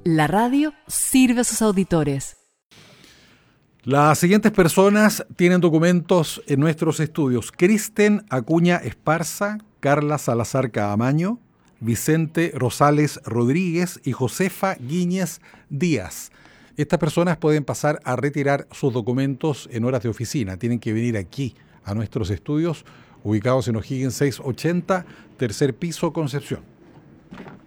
La radio sirve a sus auditores. Las siguientes personas tienen documentos en nuestros estudios: Kristen Acuña Esparza, Carla Salazar Caamaño, Vicente Rosales Rodríguez y Josefa Guíñez Díaz. Estas personas pueden pasar a retirar sus documentos en horas de oficina. Tienen que venir aquí a nuestros estudios, ubicados en O'Higgins 680, tercer piso, Concepción.